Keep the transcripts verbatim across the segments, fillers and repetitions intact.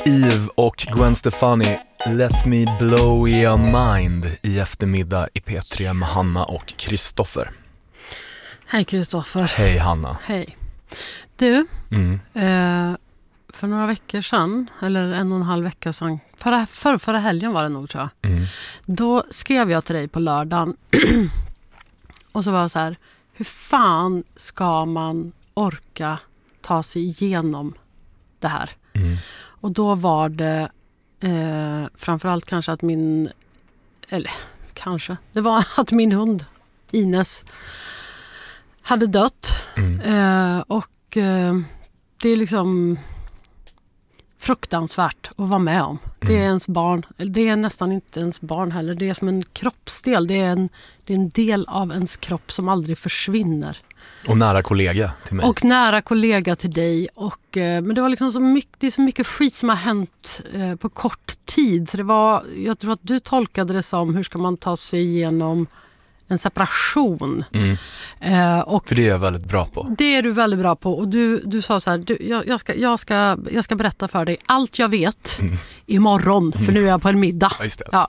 Eve och Gwen Stefani, Let Me Blow Your Mind i eftermiddag i P tre med Hanna och Kristoffer. Hej Kristoffer. Hej Hanna. Hej. Du, Mm. eh, för några veckor sedan, eller en och en halv vecka sedan, förra, för, förra helgen var det nog tror jag. Mm. Då skrev jag till dig på lördagen och så var jag så här, hur fan ska man orka ta sig igenom det här? Mm. Och då var det eh, framförallt kanske att min, eller kanske, det var att min hund Ines hade dött. Mm. Eh, och eh, det är liksom fruktansvärt att vara med om. Det är Mm. ens barn, det är nästan inte ens barn heller. Det är som en kroppsdel. Det är en, det är en del av ens kropp som aldrig försvinner. Och nära kollega till mig. Och nära kollega till dig. Och, eh, men det var liksom så mycket, det är så mycket skit som har hänt eh, på kort tid. Så det var, jag tror att du tolkade det som hur ska man ta sig igenom en separation. Mm. Eh, och För det är jag väldigt bra på. det är du väldigt bra på. Och du, du sa så här, du, jag, jag, ska, jag, ska, jag ska berätta för dig allt jag vet Mm. imorgon. För nu är jag på en middag. Ja, just det. Ja.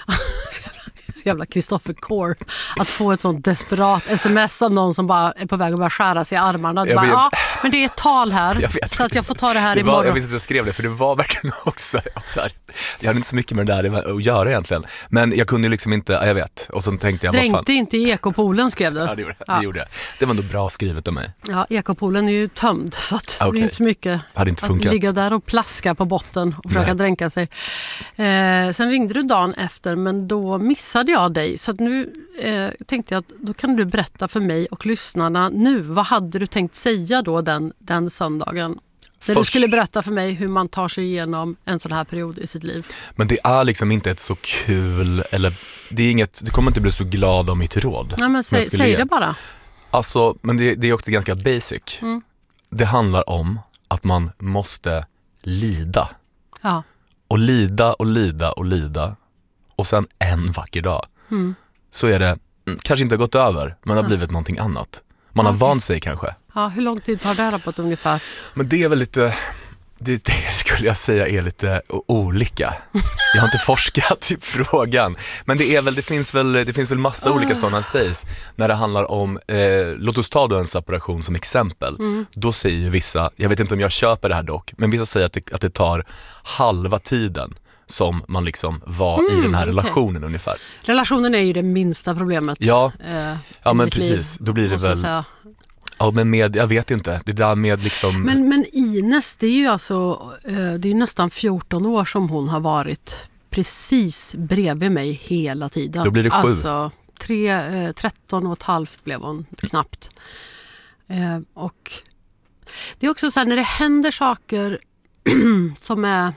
Så jävla Kristoffer Core. Att få ett sånt desperat sms av någon som bara är på väg att börja skära sig i armarna. Jag Bara, vet. ja, men det är ett tal här. Jag vet. Så att jag får ta det här Det var, imorgon. jag visste att jag skrev det, för det var verkligen också så här, jag hade inte så mycket med det där att göra egentligen. Men jag kunde liksom inte, ja, jag vet. Och så tänkte jag, vad fan. Dränkte inte i ekopoolen, skrev du. Ja, det gjorde, Ja. det gjorde jag. Det var ändå bra skrivet av mig. Ja, ekopoolen är ju tömd. Så att det Okej. är inte så mycket Hade inte att funkat. ligga där och plaska på botten och försöka Nej. dränka sig. Eh, sen ringde du dagen efter, men då missade jag dig. Så att nu eh, tänkte jag att då kan du berätta för mig och lyssnarna nu. Vad hade du tänkt säga då den, den söndagen? När du Först- skulle berätta för mig hur man tar sig igenom en sån här period i sitt liv. Men det är liksom inte ett så kul, eller det är inget, du kommer inte bli så glad om mitt råd. Nej, men jag säg, skulle säg ge. det bara. Alltså, men det, det är också ganska basic. Mm. Det handlar om att man måste lida. Ja. Och lida och lida och lida. Och sen en vacker dag Mm. så är det, mm, kanske inte gått över, men det har blivit någonting annat. Man har Okej. vant sig kanske. Ja, hur lång tid tar det här på ett ungefär? Men det är väl lite, det, det skulle jag säga är lite o- olika. Jag har inte forskat i frågan. Men det är väl, det finns väl, det finns väl massa olika sådana sägs. När det handlar om, eh, låt oss ta då en separation som exempel. Mm. Då säger ju vissa, jag vet inte om jag köper det här dock, men vissa säger att det, att det tar halva tiden som man liksom var i Mm, den här okej. relationen ungefär. Relationen är ju det minsta problemet. Ja, eh, ja i men mitt liv, precis. Då blir det måste jag väl, säga. ja men med, jag vet inte, det där med liksom. Men, men Ines, det är ju alltså, eh, det är ju nästan fjorton år som hon har varit precis bredvid mig hela tiden. Då blir det sju. Alltså, tre, eh, tretton och ett halvt blev hon knappt. Eh, och det är också så här, när det händer saker som är,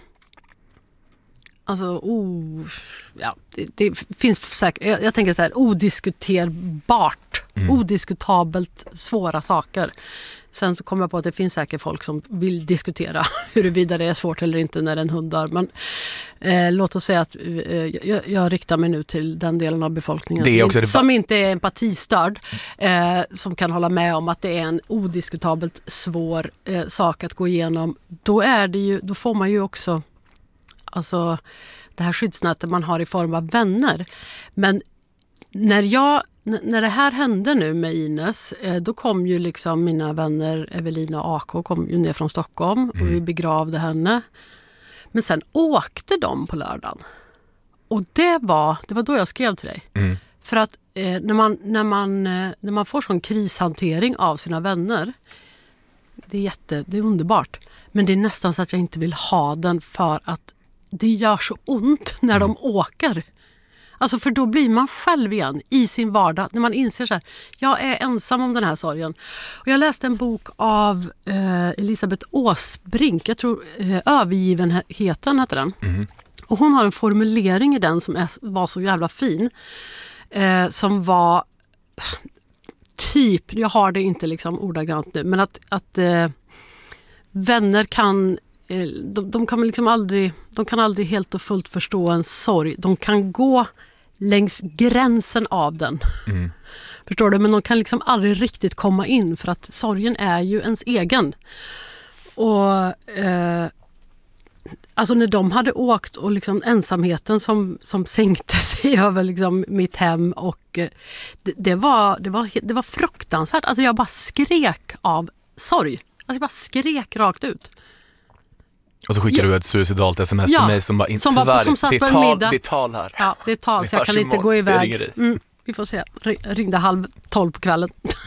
alltså, oh, ja, det, det finns säkert, jag, jag tänker så här, odiskuterbart, Mm. odiskutabelt svåra saker. Sen så kommer jag på att det finns säkert folk som vill diskutera huruvida det är svårt eller inte när en hund dör. Men eh, låt oss säga att eh, jag, jag riktar mig nu till den delen av befolkningen Det är som, också in, det- som inte är empatistörd. Eh, som kan hålla med om att det är en odiskutabelt svår eh, sak att gå igenom. Då, är det ju, då får man ju också alltså, det här skyddsnätet man har i form av vänner. Men när jag N- när det här hände nu med Ines, eh, då kom ju liksom mina vänner Evelina och A K kom ju ner från Stockholm och vi begravde henne. Men sen åkte de på lördagen. Och det var, det var då jag skrev till dig. Mm. För att eh, när, man, när, man, eh, när man får sån krishantering av sina vänner, det är jätte, det är underbart. Men det är nästan så att jag inte vill ha den för att det gör så ont när de åker. Alltså för då blir man själv igen i sin vardag när man inser så här, jag är ensam om den här sorgen. Och jag läste en bok av eh, Elisabeth Åsbrink, jag tror eh, Övergivenheten heter den. Mm. Och hon har en formulering i den som är, var så jävla fin. Eh, som var typ, jag har det inte liksom ordagrant nu, men att, att eh, vänner kan De, de kan liksom aldrig, de kan aldrig helt och fullt förstå en sorg. De kan gå längs gränsen av den. Mm. Förstår du? Men de kan liksom aldrig riktigt komma in för att sorgen är ju ens egen. Och eh, alltså när de hade åkt och liksom ensamheten som, som sänkte sig över liksom mitt hem och eh, det, det, var, det, var, det var fruktansvärt. Alltså jag bara skrek av sorg. Alltså jag bara skrek rakt ut. Och så skickade ja. du ett suicidalt sms ja. till mig som bara, inte som var, tyvärr, som satt det, är på en tal, middag. det är tal här. Ja, det är tal så jag kan inte gå iväg. Mm, vi får se. Ringde halv tolv på kvällen.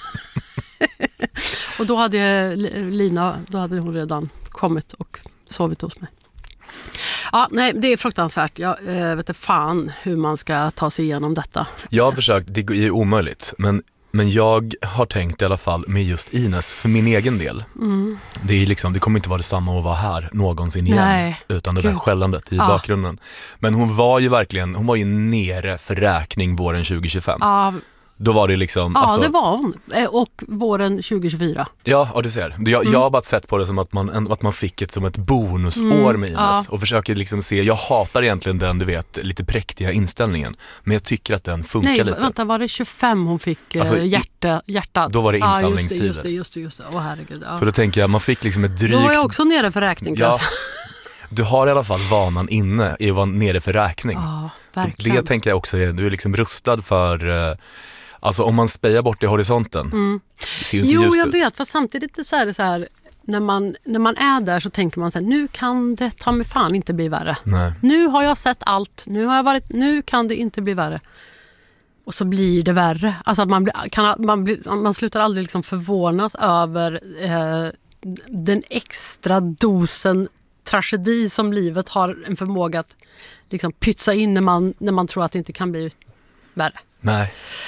Och då hade Lina, då hade hon redan kommit och sovit hos mig. Ja, nej, det är fruktansvärt. Jag äh, vet inte fan hur man ska ta sig igenom detta. Jag har försökt, det är omöjligt, men, men jag har tänkt i alla fall med just Ines för min egen del. Mm. Det, är liksom, det kommer inte vara detsamma att vara här någonsin igen, nej, utan det Gud. Där skällandet i ja. bakgrunden. Men hon var ju verkligen, hon var ju nere för räkning våren tjugo tjugofem. Ja. Då var det liksom... Ja, alltså, det var hon. Och våren tjugo tjugofyra. Ja, och du ser. Jag, mm. jag har bara sett på det som att man, att man fick ett, som ett bonusår mm, med Ines. Ja. Och försöker liksom se, jag hatar egentligen den, du vet, lite präktiga inställningen. Men jag tycker att den funkar Nej, lite. Nej, vänta, var det tjugofem hon fick alltså, hjärta, hjärtat? Då var det insamlingstider. Ja, just det, just det, just det. Åh, herregud. Ja. Så då tänker jag, man fick liksom ett drygt... Då var jag också nere för räkning. Ja, du har i alla fall vanan inne i att vara nere för räkning. Ja, verkligen. Det tänker jag också, du är liksom rustad för... Alltså om man spejar bort i horisonten. Mm. Det ser ju inte jo, just jag ut. vet. För samtidigt så är det så här, när man, när man är där så tänker man så här, nu kan det ta mig fan inte bli värre. Nej. Nu har jag sett allt. Nu har jag varit, nu kan det inte bli värre. Och så blir det värre. Alltså att man, blir, kan, man, blir, man slutar aldrig liksom förvånas över eh, den extra dosen tragedi som livet har en förmåga att liksom pytsa in när man, när man tror att det inte kan bli värre. Nej.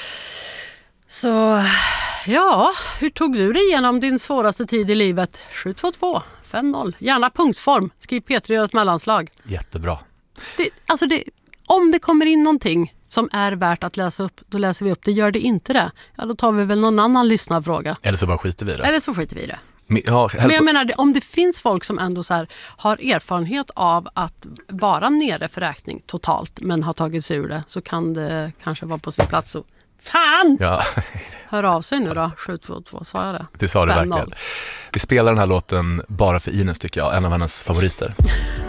Så ja, hur tog du dig igenom din svåraste tid i livet? sju två två fem noll. Gärna punktform. Skriv P tre ett mellanslag. Jättebra. Det, alltså det, om det kommer in någonting som är värt att läsa upp, då läser vi upp det. Gör det inte det, ja då tar vi väl någon annan lyssnarfråga. Eller så bara skiter vi i det. Eller så skiter vi i det. Men, ja, Men jag menar, om det finns folk som ändå så här, har erfarenhet av att vara nere för räkning totalt men har tagit sig ur det, så kan det kanske vara på sin plats så fan! Ja. Hör av sig nu då, sju två två, sa jag det? Det sa du verkligen. Vi spelar den här låten bara för Ines tycker jag, en av hennes favoriter.